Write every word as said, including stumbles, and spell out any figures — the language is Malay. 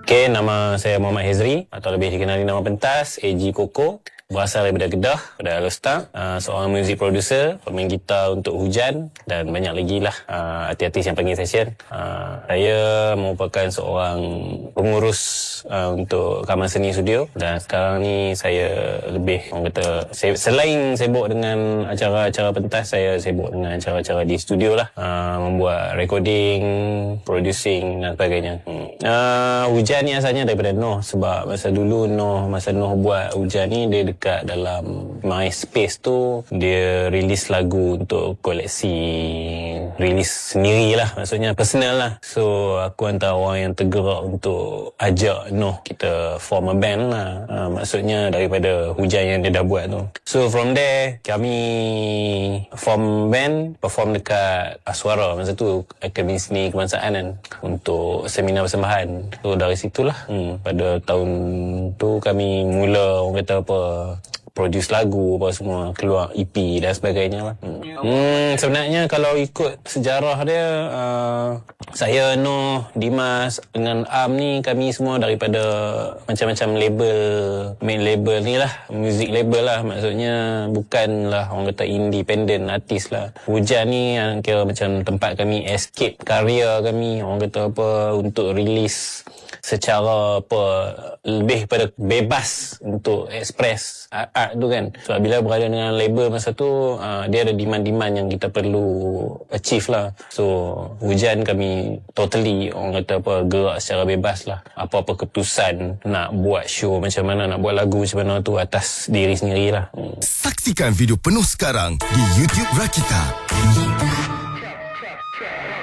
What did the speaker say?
Okay, nama saya Muhammad Hezri atau lebih dikenali nama pentas A G Koko. Berasal daripada Kedah, pada Alostar. Uh, seorang music producer, pemain gitar untuk Hujan dan banyak lagi lah uh, artis-artis yang panggil session. Uh, saya merupakan seorang pengurus uh, untuk Kamal Seni Studio dan sekarang ni saya lebih, orang kata, selain sibuk dengan acara-acara pentas, saya sibuk dengan acara-acara di studio lah. Uh, membuat recording, producing dan sebagainya. Hmm. Uh, Hujan ni asalnya daripada Noh, sebab masa dulu Noh, masa Noh buat Hujan ni, dia dekat dalam MySpace tu dia release lagu untuk koleksi, release sendiri lah, maksudnya personal lah. So aku antara orang yang tergerak untuk ajak Noh kita form a band lah, uh, maksudnya daripada Hujan yang dia dah buat tu. So from there kami form band, perform dekat Aswara masa tu, Akademi Seni Kebangsaan kan, untuk seminar persembahan. So dari situlah hmm, pada tahun tu kami mula, orang kata apa, produce lagu apa semua, keluar E P dan sebagainya lah. Hmm, hmm sebenarnya kalau ikut sejarah dia, uh, saya, Noh, Dimas dengan Am ni, kami semua daripada macam-macam label, main label ni lah, music label lah, maksudnya bukanlah orang kata independent artis lah. Hujan ni yang kira macam tempat kami escape karya kami, orang kata apa, untuk release secara apa, lebih pada bebas untuk express art tu kan. Sebab bila berada dengan label masa tu, uh, dia ada demand-demand yang kita perlu achieve lah. So Hujan kami totally, orang kata apa, gerak secara bebas lah. Apa-apa keputusan nak buat show macam mana, nak buat lagu macam mana tu atas diri sendiri lah. hmm. Saksikan video penuh sekarang di YouTube Rakita.